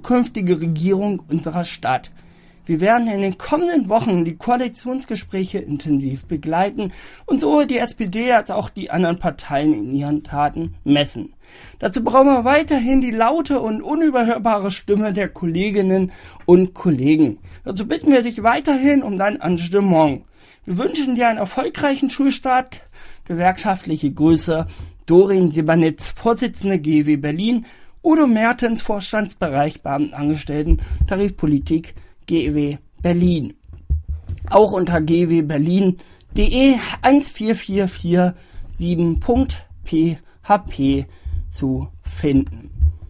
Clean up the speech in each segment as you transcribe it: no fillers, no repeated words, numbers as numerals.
zukünftige Regierung unserer Stadt. Wir werden in den kommenden Wochen die Koalitionsgespräche intensiv begleiten und sowohl die SPD als auch die anderen Parteien in ihren Taten messen. Dazu brauchen wir weiterhin die laute und unüberhörbare Stimme der Kolleginnen und Kollegen. Dazu bitten wir dich weiterhin um dein Engagement. Wir wünschen dir einen erfolgreichen Schulstart. Gewerkschaftliche Grüße, Dorin Sebanitz, Vorsitzende GEW Berlin, Udo Mertens, Vorstandsbereich Beamtenangestellten, Tarifpolitik, GEW Berlin. Auch unter gewberlin.de 14447.php zu finden.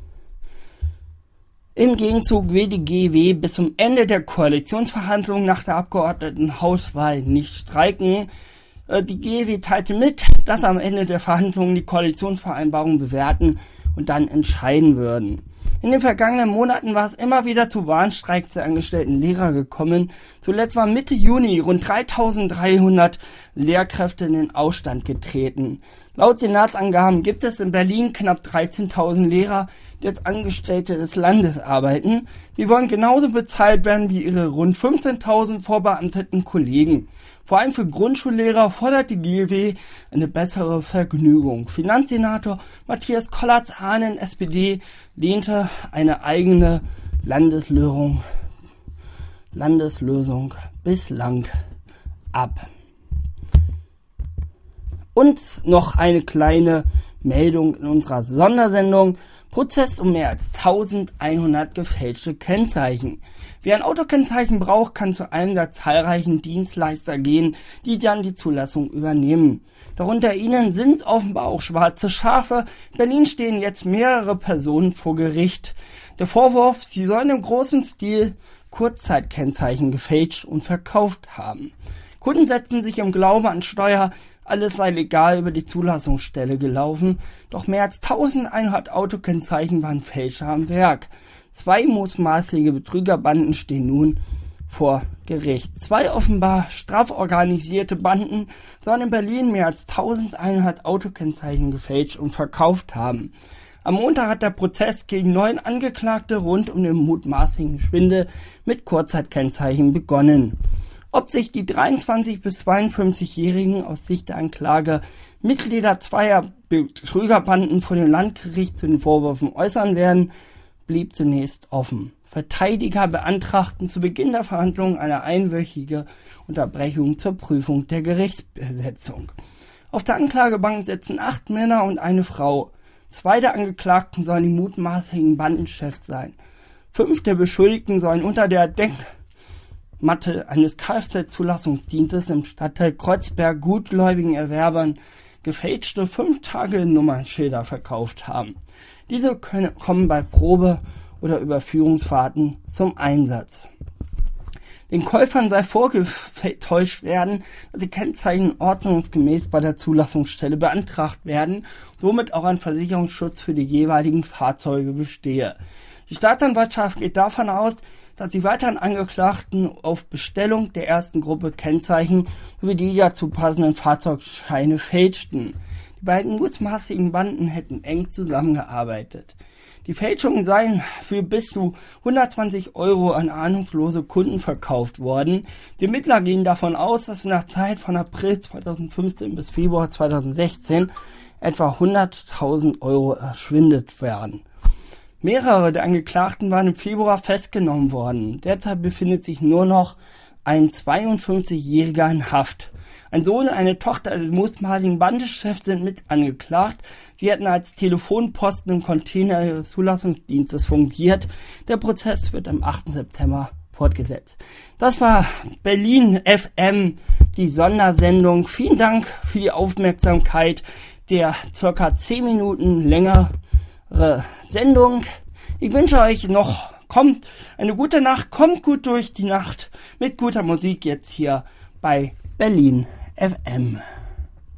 Im Gegenzug will die GEW bis zum Ende der Koalitionsverhandlungen nach der Abgeordnetenhauswahl nicht streiken. Die GEW teilte mit, dass am Ende der Verhandlungen die Koalitionsvereinbarung bewerten und dann entscheiden würden. In den vergangenen Monaten war es immer wieder zu Warnstreiks der angestellten Lehrer gekommen. Zuletzt waren Mitte Juni rund 3.300 Lehrkräfte in den Ausstand getreten. Laut Senatsangaben gibt es in Berlin knapp 13.000 Lehrer, die als Angestellte des Landes arbeiten. Sie wollen genauso bezahlt werden wie ihre rund 15.000 vorbeamteten Kollegen. Vor allem für Grundschullehrer fordert die GEW eine bessere Vergnügung. Finanzsenator Matthias Kollatz-Ahnen, SPD, lehnte eine eigene Landeslösung bislang ab. Und noch eine kleine Meldung in unserer Sondersendung. Prozess um mehr als 1100 gefälschte Kennzeichen. Wer ein Autokennzeichen braucht, kann zu einem der zahlreichen Dienstleister gehen, die dann die Zulassung übernehmen. Darunter ihnen sind offenbar auch schwarze Schafe. In Berlin stehen jetzt mehrere Personen vor Gericht. Der Vorwurf, sie sollen im großen Stil Kurzzeitkennzeichen gefälscht und verkauft haben. Kunden setzen sich im Glauben an Steuer, alles sei legal über die Zulassungsstelle gelaufen, doch mehr als 1100 Autokennzeichen waren Fälscher am Werk. 2 mutmaßliche Betrügerbanden stehen nun vor Gericht. 2 offenbar straforganisierte Banden sollen in Berlin mehr als 1100 Autokennzeichen gefälscht und verkauft haben. Am Montag hat der Prozess gegen 9 Angeklagte rund um den mutmaßlichen Schwindel mit Kurzzeitkennzeichen begonnen. Ob sich die 23- bis 52-Jährigen aus Sicht der Anklage Mitglieder zweier Betrügerbanden vor dem Landgericht zu den Vorwürfen äußern werden, blieb zunächst offen. Verteidiger beantragten zu Beginn der Verhandlungen eine einwöchige Unterbrechung zur Prüfung der Gerichtsbesetzung. Auf der Anklagebank sitzen 8 Männer und eine Frau. 2 der Angeklagten sollen die mutmaßlichen Bandenchefs sein. 5 der Beschuldigten sollen unter der Denkmatte eines Kfz-Zulassungsdienstes im Stadtteil Kreuzberg gutgläubigen Erwerbern gefälschte 5-Tage-Nummernschilder verkauft haben. Diese kommen bei Probe- oder Überführungsfahrten zum Einsatz. Den Käufern sei vorgetäuscht werden, dass die Kennzeichen ordnungsgemäß bei der Zulassungsstelle beantragt werden, somit auch ein Versicherungsschutz für die jeweiligen Fahrzeuge bestehe. Die Staatsanwaltschaft geht davon aus, dass die weiteren Angeklagten auf Bestellung der ersten Gruppe Kennzeichen sowie die dazu passenden Fahrzeugscheine fälschten. Die beiden mutmaßlichen Banden hätten eng zusammengearbeitet. Die Fälschungen seien für bis zu 120 € an ahnungslose Kunden verkauft worden. Die Ermittler gehen davon aus, dass in der Zeit von April 2015 bis Februar 2016 etwa 100.000 € erschwindet werden. Mehrere der Angeklagten waren im Februar festgenommen worden. Derzeit befindet sich nur noch ein 52-Jähriger in Haft. Ein Sohn und eine Tochter des mutmaßlichen Bandenchefs sind mit angeklagt. Sie hätten als Telefonposten im Container ihres Zulassungsdienstes fungiert. Der Prozess wird am 8. September fortgesetzt. Das war Berlin FM, die Sondersendung. Vielen Dank für die Aufmerksamkeit der circa 10 Minuten längere Sendung. Ich wünsche euch noch eine gute Nacht, kommt gut durch die Nacht mit guter Musik jetzt hier bei Berlin FM.